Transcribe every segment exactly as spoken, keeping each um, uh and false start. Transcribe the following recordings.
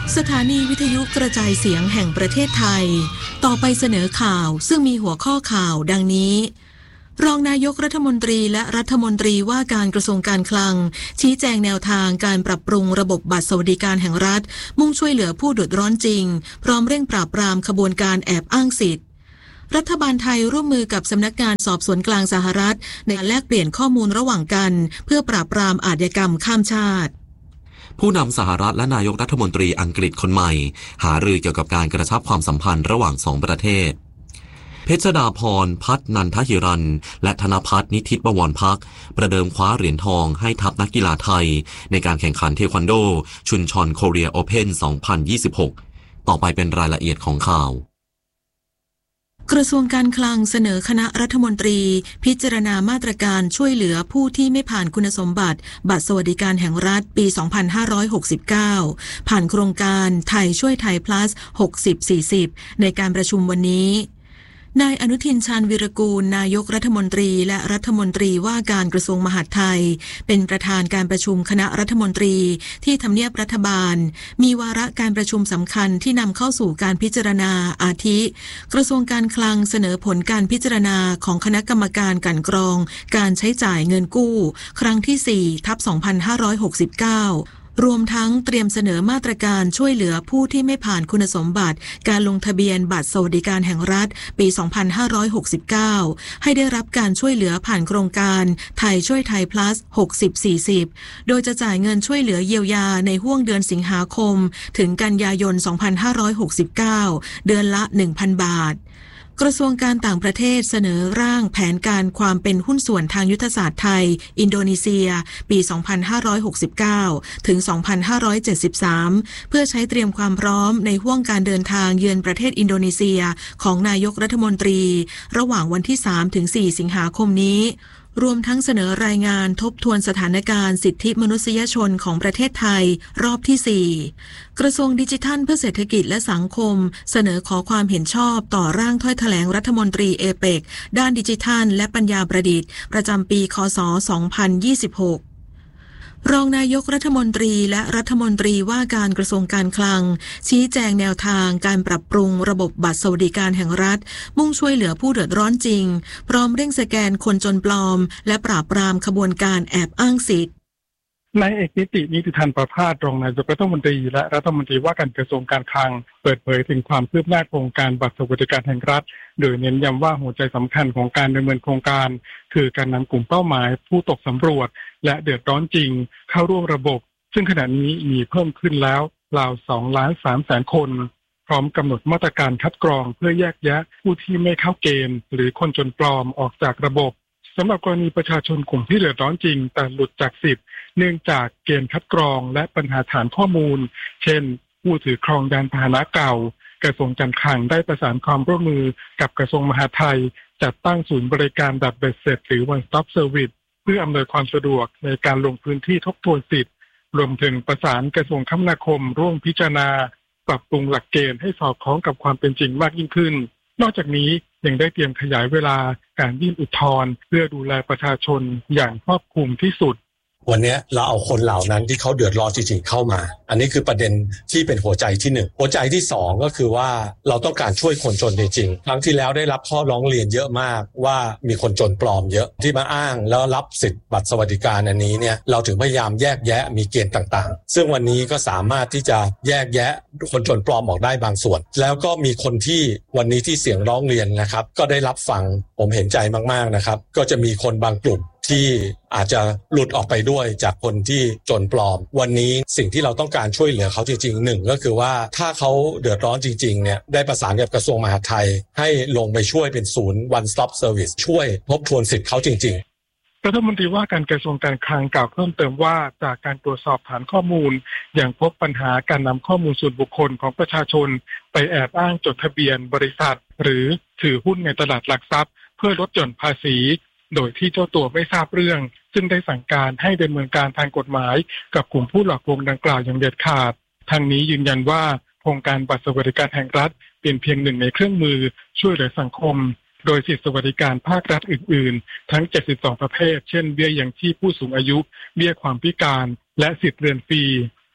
สถานีวิทยุกระจายเสียงแห่งประเทศไทยต่อไปเสนอข่าวซึ่งมีหัวข้อข่าวดังนี้รองนายกรัฐมนตรีและรัฐมนตรีว่าการกระทรวงการคลังชี้แจงแนวทางการปรับปรุงระบบบัตรสวัสดิการแห่งรัฐมุ่งช่วยเหลือผู้เดือดร้อนจริงพร้อมเร่งปราบปรามขบวนการแอบอ้างสิทธิ์รัฐบาลไทยร่วมมือกับสำนักงานสอบสวนกลางสหรัฐในการแลกเปลี่ยนข้อมูลระหว่างกันเพื่อปราบปรามอาชญากรรมข้ามชาติผู้นำสหรัฐและนายกรัฐมนตรีอังกฤษคนใหม่หารือเกี่ยวกับการกระชับความสัมพันธ์ระหว่างสองประเทศเพชรดาพรพัฒนันทหิรันและธนภัทรนิธิบวรพักประเดิมคว้าเหรียญทองให้ทัพนักกีฬาไทยในการแข่งขันเทควันโดชุนชอนโคเรียโอเพ่นสองพันยี่สิบหกต่อไปเป็นรายละเอียดของข่าวกระทรวงการคลังเสนอคณะรัฐมนตรีพิจารณามาตรการช่วยเหลือผู้ที่ไม่ผ่านคุณสมบัติบัตรสวัสดิการแห่งรัฐปีสองพันห้าร้อยหกสิบเก้าผ่านโครงการไทยช่วยไทย plus หกสิบ สี่สิบในการประชุมวันนี้นายอนุทินชาญวีรกูลนายกรัฐมนตรีและรัฐมนตรีว่าการกระทรวงมหาดไทยเป็นประธานการประชุมคณะรัฐมนตรีที่ทำเนียบรัฐบาลมีวาระการประชุมสำคัญที่นำเข้าสู่การพิจารณาอาทิกระทรวงการคลังเสนอผลการพิจารณาของคณะกรรมการกลั่นกรองการใช้จ่ายเงินกู้ครั้งที่สี่ทับสองพันห้าร้อยหกสิบเก้ารวมทั้งเตรียมเสนอมาตรการช่วยเหลือผู้ที่ไม่ผ่านคุณสมบัติการลงทะเบียนบัตรสวัสดิการแห่งรัฐปีสองพันห้าร้อยหกสิบเก้าให้ได้รับการช่วยเหลือผ่านโครงการไทยช่วยไทย plus หกสิบ สี่สิบโดยจะจ่ายเงินช่วยเหลือเยียวยาในห้วงเดือนสิงหาคมถึงกันยายนสองพันห้าร้อยหกสิบเก้าเดือนละ หนึ่งพัน บาทกระทรวงการต่างประเทศเสนอร่างแผนการความเป็นหุ้นส่วนทางยุทธศาสตร์ไทยอินโดนีเซียปีสองพันห้าร้อยหกสิบเก้าถึงสองพันห้าร้อยเจ็ดสิบสามเพื่อใช้เตรียมความพร้อมในห้วงการเดินทางเยือนประเทศอินโดนีเซียของนายกรัฐมนตรีระหว่างวันที่สามถึงสี่สิงหาคมนี้รวมทั้งเสนอรายงานทบทวนสถานการณ์สิทธิมนุษยชนของประเทศไทยรอบที่สี่กระทรวงดิจิทัลเพื่อเศรษฐกิจและสังคมเสนอขอความเห็นชอบต่อร่างถ้อยแถลงรัฐมนตรีเอเปกด้านดิจิทัลและปัญญาประดิษฐ์ประจำปีค.ศ. สองพันยี่สิบหกรองนายกรัฐมนตรีและรัฐมนตรีว่าการกระทรวงการคลังชี้แจงแนวทางการปรับปรุงระบบบัตรสวัสดิการแห่งรัฐมุ่งช่วยเหลือผู้เดือดร้อนจริงพร้อมเร่งสแกนคนจนปลอมและปราบปรามขบวนการแอบอ้างสิทธิ์นายเอกนิตินิติธรประภาสรองนายกรัฐมนตรีและรัฐมนตรีว่าการกระทรวงการคลังเปิดเผยถึงความคืบหน้าโครงการบัตรสวัสดิการแห่งรัฐโดยเน้นย้ำว่าหัวใจสำคัญของการดำเนินโครงการคือการนำกลุ่มเป้าหมายผู้ตกสำรวจและเดือดร้อนจริงเข้าร่วมระบบซึ่งขณะนี้มีเพิ่มขึ้นแล้วราวสองล้านสามแสนคนพร้อมกำหนดมาตรการคัดกรองเพื่อแยกแยะผู้ที่ไม่เข้าเกณฑ์หรือคนจนปลอมออกจากระบบสำหรับกรณีประชาชนกลุ่มที่เดือดร้อนจริงแต่หลุดจากสิทธิ์เนื่องจากเกณฑ์คัดกรองและปัญหาฐานข้อมูลเช่นผู้ถือครองยานพาหนะเก่ากระทรวงการคลังได้ประสานความร่วมมือกับกระทรวงมหาดไทยจัดตั้งศูนย์บริการแบบเบ็ดเสร็จหรือ one stop service เพื่ออำนวยความสะดวกในการลงพื้นที่ทบทวนสิทธิ์รวมถึงประสานกระทรวงคมนาคมร่วมพิจารณาปรับปรุงหลักเกณฑ์ให้สอดคล้องกับความเป็นจริงมากยิ่งขึ้นนอกจากนี้ยังได้เตรียมขยายเวลาการยื่นอุทธรณ์เพื่อดูแลประชาชนอย่างครอบคลุมที่สุดวันนี้เราเอาคนเหล่านั้นที่เขาเดือดร้อนจริงๆเข้ามาอันนี้คือประเด็นที่เป็นหัวใจที่หนึ่งหัวใจที่สองก็คือว่าเราต้องการช่วยคนจนจริงๆครั้งที่แล้วได้รับข้อร้องเรียนเยอะมากว่ามีคนจนปลอมเยอะที่มาอ้างแล้วรับสิทธิ์บัตรสวัสดิการอันนี้เนี่ยเราถึงพยายามแยกแยะมีเกณฑ์ต่างๆซึ่งวันนี้ก็สามารถที่จะแยกแยะคนจนปลอมออกได้บางส่วนแล้วก็มีคนที่วันนี้ที่เสียงร้องเรียนนะครับก็ได้รับฟังผมเห็นใจมากๆนะครับก็จะมีคนบางกลุ่มที่อาจจะหลุดออกไปด้วยจากคนที่จนปลอมวันนี้สิ่งที่เราต้องการช่วยเหลือเขาจริงๆหนึ่งก็คือว่าถ้าเขาเดือดร้อนจริงๆเนี่ยได้ประสานกับกระทรวงมหาดไทยให้ลงไปช่วยเป็นศูนย์ one stop service ช่วยทบทวนสิทธิ์เขาจริงๆรัฐมนตรีว่าการกระทรวงการคลังกล่าวเพิ่มเติมว่าจากการตรวจสอบฐานข้อมูลยังพบปัญหาการนำข้อมูลส่วนบุคคลของประชาชนไปแอบอ้างจดทะเบียนบริษัทหรือถือหุ้นในตลาดหลักทรัพย์เพื่อลดหย่อนภาษีโดยที่เจ้าตัวไม่ทราบเรื่องซึ่งได้สั่งการให้ดำเนินการทางกฎหมายกับกลุ่มผู้หลอกลวงดังกล่าวอย่างเด็ดขาดทางนี้ยืนยันว่าโครงการบัตรสวัสดิการแห่งรัฐเป็นเพียงหนึ่งในเครื่องมือช่วยเหลือสังคมโดยสิทธิสวัสดิการภาครัฐอื่นๆทั้งเจ็ดสิบสองประเภทเช่นเบี้ยยังชีพผู้สูงอายุเบี้ยความพิการและสิทธิเรียนฟรี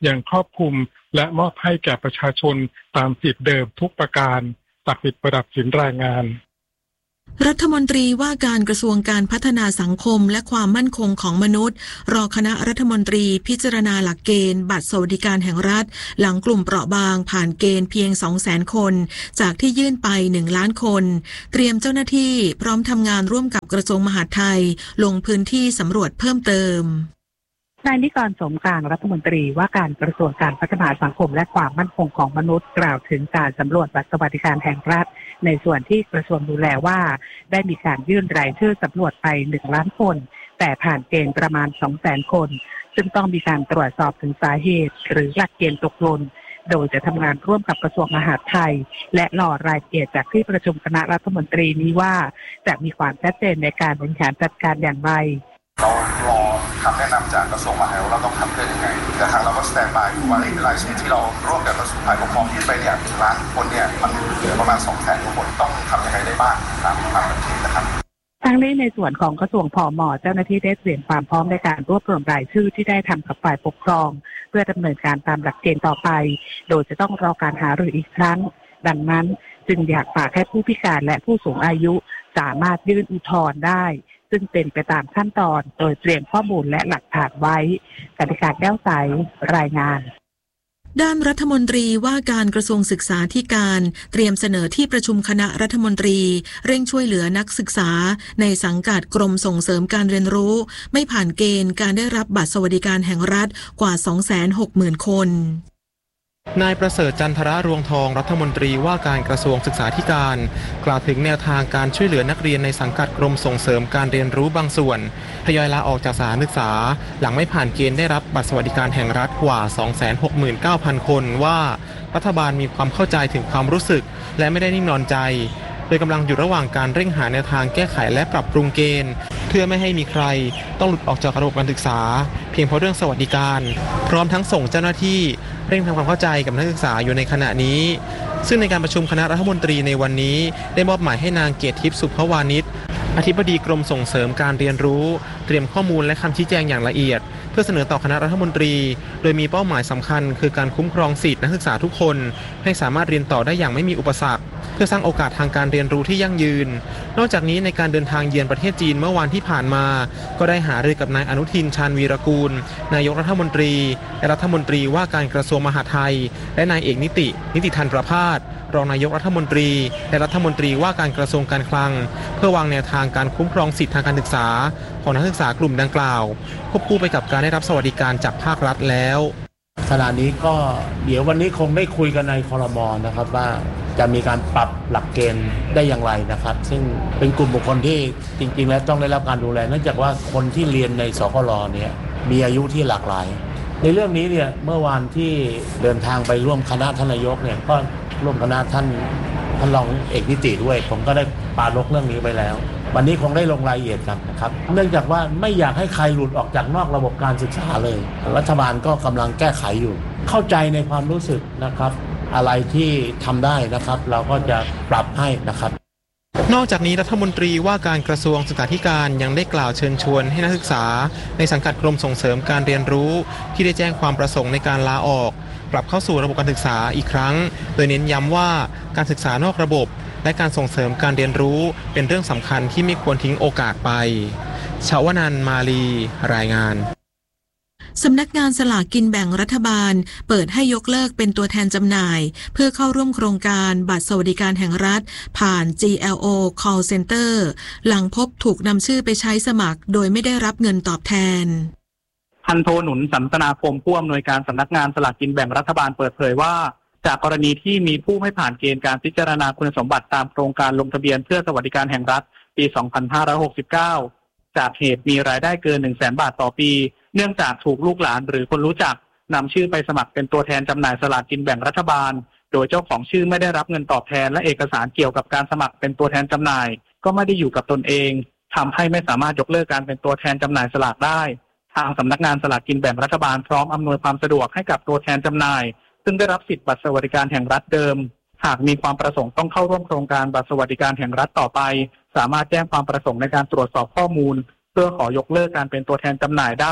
อย่างครอบคลุมและมอบให้แก่ประชาชนตามสิทธิเดิมทุกประการศักดิ์สิทธิ์ประดับสินรายงานรัฐมนตรีว่าการกระทรวงการพัฒนาสังคมและความมั่นคงของมนุษย์รอคณะรัฐมนตรีพิจารณาหลักเกณฑ์บัตรสวัสดิการแห่งรัฐหลังกลุ่มเปราะบางผ่านเกณฑ์เพียง สองแสน คนจากที่ยื่นไปหนึ่งล้านคนเตรียมเจ้าหน้าที่พร้อมทำงานร่วมกับกระทรวงมหาดไทยลงพื้นที่สำรวจเพิ่มเติมนายนิกร สมกลางรัฐมนตรีว่าการกระทรวงการพัฒนาสังคมและความมั่นคงของมนุษย์กล่าวถึงการสำรวจบัตรสวัสดิการแห่งรัฐในส่วนที่กระทรวงดูแลว่าได้มีการยื่นรายชื่อสำรวจไปหนึ่งล้านคนแต่ผ่านเกณฑ์ประมาณ สองแสน คนซึ่งต้องมีการตรวจสอบถึงสาเหตุหรือหลักเกณฑ์ตกหล่นโดยจะทำงานร่วมกับกระทรวงมหาดไทยและรอรายละเอียดจากที่ประชุมคณะรัฐมนตรีนี้ว่าจะมีความชัดเจนในการบริหารจัดการอย่างไรเรารอคำแนะนำจากกระทรวงมหาดไทยเราต้องทำได้ยังไงแต่ทางเราก็สแตนบายอยู่ว่าในรายชื่อที่เราร่วมกับกระทรวงฝ่ายปกครองที่ไปเนี่ยหนึ่งล้านคนเนี่ยมันเหลือประมาณ สองแสน คนต้องทำยังไงได้บ้างตามตามประเทศนะครับทั้งนี้ในส่วนของกระทรวงพม.เจ้าหน้าที่ได้เตรียมความพร้อมในการรวบรวมรายชื่อที่ได้ทำกับฝ่ายปกครองเพื่อดำเนินการตามหลักเกณฑ์ต่อไปโดยจะต้องรอการหารืออีกครั้งดังนั้นจึงอยากฝากให้ผู้พิการและผู้สูงอายุสามารถยื่นอุทธรณ์ได้ซึ่งเป็นไปตามขั้นตอนโดยเตรียมข้อมูลและหลักฐานไว้กติกาแก้วใสรายงานด้านรัฐมนตรีว่าการกระทรวงศึกษาธิการเตรียมเสนอที่ประชุมคณะรัฐมนตรีเร่งช่วยเหลือนักศึกษาในสังกัดกรมส่งเสริมการเรียนรู้ไม่ผ่านเกณฑ์การได้รับบัตรสวัสดิการแห่งรัฐกว่า สองแสนหกหมื่น คนนายประเสริฐจันทรรวงทองรัฐมนตรีว่าการกระทรวงศึกษาธิการกล่าวถึงแนวทางการช่วยเหลือนักเรียนในสังกัดกรมส่งเสริมการเรียนรู้บางส่วนทยอยลาออกจากสถานศึกษาหลังไม่ผ่านเกณฑ์ได้รับบัตรสวัสดิการแห่งรัฐกว่า สองแสนหกหมื่นเก้าพัน คนว่ารัฐบาลมีความเข้าใจถึงความรู้สึกและไม่ได้นิ่งนอนใจโดยกำลังอยู่ระหว่างการเร่งหาแนวทางแก้ไขและปรับปรุงเกณฑ์เพื่อไม่ให้มีใครต้องหลุดออกจากระบบการศึกษาเพียงเพราะเรื่องสวัสดิการพร้อมทั้งส่งเจ้าหน้าที่เร่งทำความเข้าใจกับนักศึกษาอยู่ในขณะนี้ซึ่งในการประชุมคณะรัฐมนตรีในวันนี้ได้มอบหมายให้นางเกตทิพย์สุภวานิชอธิบดีกรมส่งเสริมการเรียนรู้เตรียมข้อมูลและคำชี้แจงอย่างละเอียดเพื่อเสนอต่อคณะรัฐมนตรีโดยมีเป้าหมายสำคัญคือการคุ้มครองสิทธินักศึกษาทุกคนให้สามารถเรียนต่อได้อย่างไม่มีอุปสรรคเพื่อสร้างโอกาสทางการเรียนรู้ที่ยั่งยืนนอกจากนี้ในการเดินทางเยือนประเทศจีนเมื่อวานที่ผ่านมาก็ได้หารือกับนายอนุทินชาญวีรกูลนายกรัฐมนตรีและรัฐมนตรีว่าการกระทรวงมหาดไทยและนายเอกนิตินิติธันประภาสรองนายกรัฐมนตรีและรัฐมนตรีว่าการกระทรวงการคลังเพื่อวางแนวทางการคุ้มครองสิทธิทางการศึกษาของนักศึกษากลุ่มดังกล่าวควบคู่ไปกับการได้รับสวัสดิการจากภาครัฐแล้วขณะนี้ก็เดี๋ยววันนี้คงได้คุยกันในครม.นะครับว่าจะมีการปรับหลักเกณฑ์ได้อย่างไรนะครับซึ่งเป็นกลุ่มบุคคลที่จริงๆแล้วต้องได้รับการดูแลเนื่องจากว่าคนที่เรียนในสกล.เนี่ยมีอายุที่หลากหลายในเรื่องนี้เนี่ยเมื่อวานที่เดินทางไปร่วมคณะท่านนายกเนี่ยก็ร่วมคณะท่านท่านรองเอกนิติด้วยผมก็ได้ปรารภเรื่องนี้ไปแล้ววันนี้คงได้ลงรายละเอียดกันนะครับเนื่องจากว่าไม่อยากให้ใครหลุดออกจากนอกระบบการศึกษาเลยรัฐบาลก็กำลังแก้ไขอยู่เข้าใจในความรู้สึกนะครับอะไรที่ทำได้นะครับเราก็จะปรับให้นะครับนอกจากนี้รัฐมนตรีว่าการกระทรวงศึกษาธิการยังได้กล่าวเชิญชวนให้นักศึกษาในสังกัดกรมส่งเสริมการเรียนรู้ที่ได้แจ้งความประสงค์ในการลาออกกลับเข้าสู่ระบบการศึกษาอีกครั้งโดยเน้นย้ำว่าการศึกษานอกระบบและการส่งเสริมการเรียนรู้เป็นเรื่องสำคัญที่ไม่ควรทิ้งโอกาสไปชวนันท์มาลีรายงานสำนักงานสลากกินแบ่งรัฐบาลเปิดให้ยกเลิกเป็นตัวแทนจำหน่ายเพื่อเข้าร่วมโครงการบัตรสวัสดิการแห่งรัฐผ่าน จี แอล โอ Call Center หลังพบถูกนำชื่อไปใช้สมัครโดยไม่ได้รับเงินตอบแทนพันโทหนุนสันตนาคมผู้อำนวยการสำนักงานสลากกินแบ่งรัฐบาลเปิดเผยว่าจากกรณีที่มีผู้ไม่ผ่านเกณฑ์การพิจารณาคุณสมบัติตามโครงการลงทะเบียนเพื่อสวัสดิการแห่งรัฐปี สองพันห้าร้อยหกสิบเก้า จากเหตุมีรายได้เกิน หนึ่งแสน บาทต่อปีเนื่องจากถูกลูกหลานหรือคนรู้จักนำชื่อไปสมัครเป็นตัวแทนจำหน่ายสลากกินแบ่งรัฐบาลโดยเจ้าของชื่อไม่ได้รับเงินตอบแทนและเอกสารเกี่ยวกับการสมัครเป็นตัวแทนจำหน่ายก็ไม่ได้อยู่กับตนเองทำให้ไม่สามารถยกเลิกการเป็นตัวแทนจำหน่ายสลากได้ทางสำนักงานสลากกินแบ่งรัฐบาลพร้อมอำนวยความสะดวกให้กับตัวแทนจำหน่ายซึ่งได้รับสิทธิบัตรสวัสดิการแห่งรัฐเดิมหากมีความประสงค์ต้องเข้าร่วมโครงการบัตรสวัสดิการแห่งรัฐต่อไปสามารถแจ้งความประสงค์ในการตรวจสอบข้อมูลเพื่อขอยกเลิกการเป็นตัวแทนจำหน่ายได้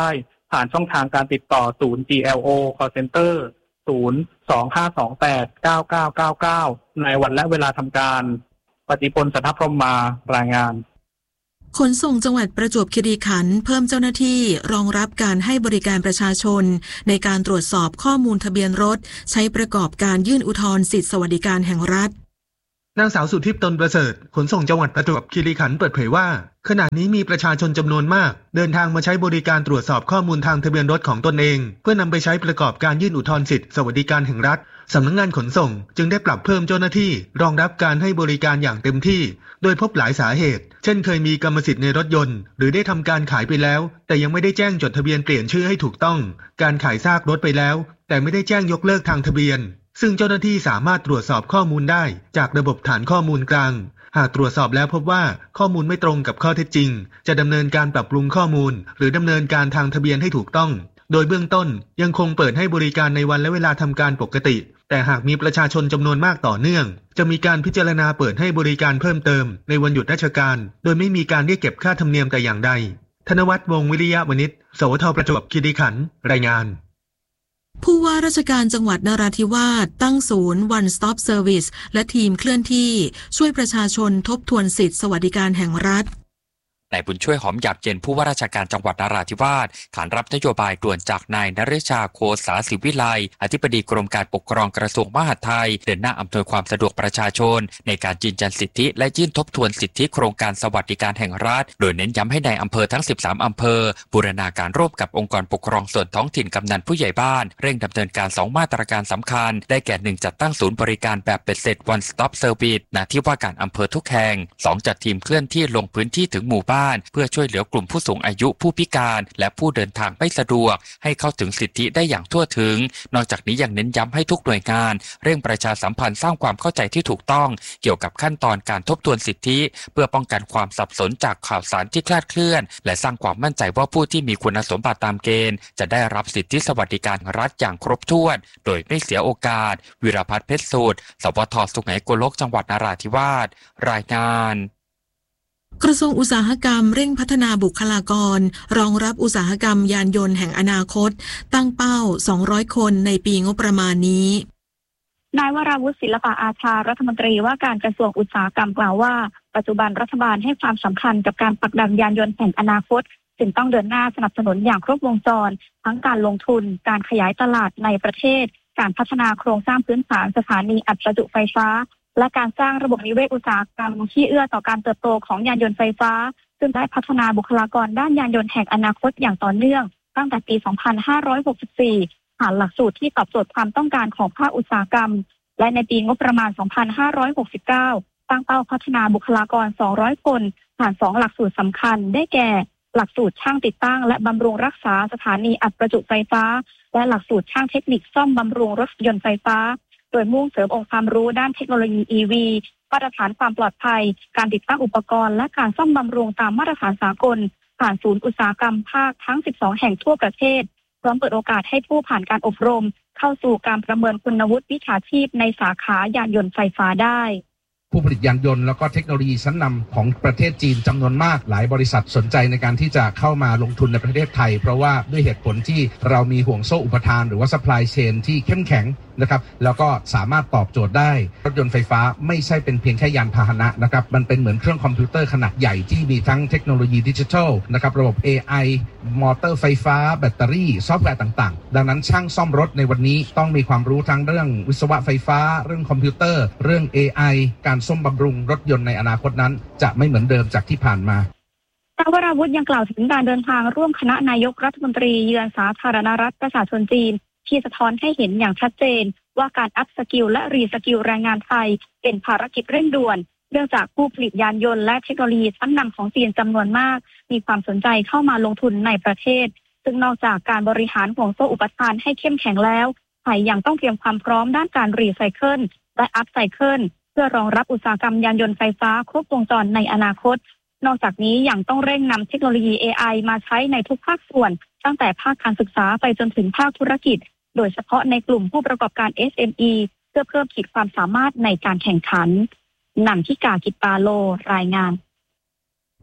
ผ่านช่องทางการติดต่อศูนย์ จี แอล โอ Call Center ศูนย์ สอง ห้า สอง แปด เก้า เก้า เก้า เก้า ในวันและเวลาทำการปฏิพล สัทธพรหมมารายงานขนส่งจังหวัดประจวบคีรีขันธ์เพิ่มเจ้าหน้าที่รองรับการให้บริการประชาชนในการตรวจสอบข้อมูลทะเบียนรถใช้ประกอบการยื่นอุทธรณ์สิทธิสวัสดิการแห่งรัฐนางสาวสุทิพย์ตนประเสริฐขนส่งจังหวัดประจวบคีรีขันธ์เปิดเผยว่าขณะนี้มีประชาชนจำนวนมากเดินทางมาใช้บริการตรวจสอบข้อมูลทางทะเบียนรถของตนเองเพื่อนำไปใช้ประกอบการยื่นอุทธรณ์สิทธิสวัสดิการแห่งรัฐสำนักงานขนส่งจึงได้ปรับเพิ่มเจ้าหน้าที่รองรับการให้บริการอย่างเต็มที่โดยพบหลายสาเหตุเช่นเคยมีกรรมสิทธิ์ในรถยนต์หรือได้ทำการขายไปแล้วแต่ยังไม่ได้แจ้งจดทะเบียนเปลี่ยนชื่อให้ถูกต้องการขายซากรถไปแล้วแต่ไม่ได้แจ้งยกเลิกทางทะเบียนซึ่งเจ้าหน้าที่สามารถตรวจสอบข้อมูลได้จากระบบฐานข้อมูลกลางหากตรวจสอบแล้วพบว่าข้อมูลไม่ตรงกับข้อเท็จจริงจะดำเนินการปรับปรุงข้อมูลหรือดำเนินการทางทะเบียนให้ถูกต้องโดยเบื้องต้นยังคงเปิดให้บริการในวันและเวลาทำการปกติแต่หากมีประชาชนจำนวนมากต่อเนื่องจะมีการพิจารณาเปิดให้บริการเพิ่มเติมในวันหยุดราชการโดยไม่มีการเรียกเก็บค่าธรรมเนียมแต่อย่างใดธนวัฒน์วงศ์วิริยะวณิชสวทประจวบคีรีขันธ์รายงานผู้ว่าราชการจังหวัดนราธิวาสตั้งศูนย์ One Stop Service และทีมเคลื่อนที่ช่วยประชาชนทบทวนสิทธิสวัสดิการแห่งรัฐนายบุญช่วยหอมหยาบเย็นผู้ว่าราชการจังหวัดนราธิวาสขานรับนโยบายด่วนจากนายนฤชาโคสาศิวิไลอธิบดีกรมการปกครองกระทรวงมหาดไทยเดินหน้าอำนวยความสะดวกประชาชนในการยืนยันสิทธิและยื่นทบทวนสิทธิโครงการสวัสดิการแห่งรัฐโดยเน้นย้ำให้ในอำเภอทั้งสิบสามอำเภอบูรณาการร่วมกับองค์กรปกครองส่วนท้องถิ่นกำนันผู้ใหญ่บ้านเร่งดำเนินการสองมาตรการสำคัญได้แก่หนึ่งจัดตั้งศูนย์บริการแบบเป็ดเสร็จ One Stop Service ณที่ว่าการอำเภอทุกแห่งสองจัดทีมเคลื่อนที่ลงพื้นที่ถึงหมู่บ้านเพื่อช่วยเหลือกลุ่มผู้สูงอายุผู้พิการและผู้เดินทางไม่สะดวกให้เข้าถึงสิทธิได้อย่างทั่วถึงนอกจากนี้ยังเน้นย้ำให้ทุกหน่วยงานเร่งประชาสัมพันธ์สร้างความเข้าใจที่ถูกต้องเกี่ยวกับขั้นตอนการทบทวนสิทธิเพื่อป้องกันความสับสนจากข่าวสารที่คลาดเคลื่อนและสร้างความมั่นใจว่าผู้ที่มีคุณสมบัติตามเกณฑ์จะได้รับสิทธิสวัสดิการรัฐอย่างครบถ้วนโดยไม่เสียโอกาสวิรพัฒน์เพชรสูตรสวทสุไหงโกลกจังหวัดนราธิวาสรายงานกระทรวงอุตสาหกรรมเร่งพัฒนาบุคลากรรองรับอุตสาหกรรมยานยนต์แห่งอนาคตตั้งเป้าสองร้อยคนในปีงบประมาณนี้นายวราวุฒิศิลปะอาชารัฐมนตรีว่าการกระทรวงอุตสาหกรรมกล่าวว่าปัจจุบันรัฐบาลให้ความสำคัญกับการผลักดันยานยนต์แห่งอนาคตจึงต้องเดินหน้าสนับสนุนอย่างครบวงจรทั้งการลงทุนการขยายตลาดในประเทศการพัฒนาโครงสร้างพื้นฐานสถานีอัดประจุไฟฟ้าและการสร้างระบบนิเวศอุตสาหกรรมที่เอื้อต่อการเติบโตของยานยนต์ไฟฟ้าซึ่งได้พัฒนาบุคลากรด้านยานยนต์แห่งอนาคตอย่างต่อเนื่องตั้งแต่ปี สองพันห้าร้อยหกสิบสี่ ผ่านหลักสูตรที่ตอบโจทย์ความต้องการของภาคอุตสาหกรรมและในปีงบประมาณ สองพันห้าร้อยหกสิบเก้า ตั้งเป้าพัฒนาบุคลากร สองร้อย คนผ่านสองหลักสูตรสำคัญได้แก่หลักสูตรช่างติดตั้งและบำรุงรักษาสถานีอัดประจุไฟฟ้าและหลักสูตรช่างเทคนิคซ่อมบำรุงรถยนต์ไฟฟ้าโดยมุ่งเสริมองค์ความรู้ด้านเทคโนโลยี อี วี มาตรฐานความปลอดภัยการติดตั้งอุปกรณ์และการซ่อมบำรุงตามมาตรฐานสากลผ่านศูนย์อุตสาหกรรมภาคทั้งสิบสองแห่งทั่วประเทศพร้อมเปิดโอกาสให้ผู้ผ่านการอบรมเข้าสู่การประเมินคุณวุฒิวิชาชีพในสาขายานยนต์ไฟฟ้าได้ผู้ผลิตยานยนต์แล้วก็เทคโนโลยีชั้นนำของประเทศจีนจำนวนมากหลายบริษัทสนใจในการที่จะเข้ามาลงทุนในประเทศไทยเพราะว่าด้วยเหตุผลที่เรามีห่วงโซ่อุปทานหรือว่า supply chain ที่เข้มแข็งนะครับแล้วก็สามารถตอบโจทย์ได้รถยนต์ไฟฟ้าไม่ใช่เป็นเพียงแค่ยานพาหนะนะครับมันเป็นเหมือนเครื่องคอมพิวเตอร์ขนาดใหญ่ที่มีทั้งเทคโนโลยีดิจิทัลนะครับระบบ เอ ไอ มอเตอร์ไฟฟ้าแบตเตอรี่ซอฟต์แวร์ต่างๆดังนั้นช่างซ่อมรถในวันนี้ต้องมีความรู้ทั้งเรื่องวิศวะไฟฟ้าเรื่องคอมพิวเตอร์เรื่อง เอ ไอ การซ่อมบำรุงรถยนต์ในอนาคตนั้นจะไม่เหมือนเดิมจากที่ผ่านมานายวราวุฒิยังกล่าวถึงการเดินทางร่วมคณะนายกรัฐมนตรีเยือนสาธารณรัฐประชาชนจีนที่สะท้อนให้เห็นอย่างชัดเจนว่าการอัพสกิลและรีสกิลแรงงานไทยเป็นภารกิจเร่งด่วนเนื่องจากผู้ผลิตยานยนต์และเทคโนโลยีชั้นนำของจีนจำนวนมากมีความสนใจเข้ามาลงทุนในประเทศซึ่งนอกจากการบริหารห่วงโซ่อุปทานให้เข้มแข็งแล้วไทยยังต้องเตรียมความพร้อมด้านการรีไซเคิลและอัพไซเคิลเพื่อรองรับอุตสาหกรรมยานยนต์ไฟฟ้าครบวงจรในอนาคตนอกจากนี้ยังต้องเร่งนำเทคโนโลยี เอ ไอ มาใช้ในทุกภาคส่วนตั้งแต่ภาคการศึกษาไปจนถึงภาคธุรกิจโดยเฉพาะในกลุ่มผู้ประกอบการ เอส เอ็ม อี เพื่อเพิ่มขีดความสามารถในการแข่งขันนันทิกากิตปาโลรายงาน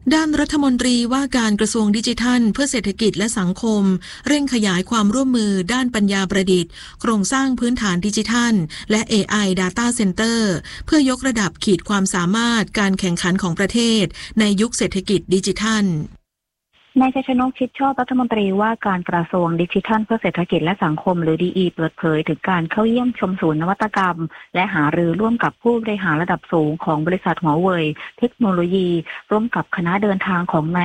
ด้านรัฐมนตรีว่าการกระทรวงดิจิทัลเพื่อเศรษฐกิจและสังคมเร่งขยายความร่วมมือด้านปัญญาประดิษฐ์โครงสร้างพื้นฐานดิจิทัลและ เอ ไอ Data Center เพื่อยกระดับขีดความสามารถการแข่งขันของประเทศในยุคเศรษฐกิจดิจิทัลนายชัยชนกชิดชอบรัฐมนตรีว่าการกระทรวงดิจิทัลเพื่อเศรษฐกิจและสังคมหรือ ดี อี เปิดเผยถึงการเข้าเยี่ยมชมศูนย์นวัตกรรมและหารือร่วมกับผู้บริหารระดับสูงของบริษัทหัวเว่ยเทคโนโลยีร่วมกับคณะเดินทางของนาย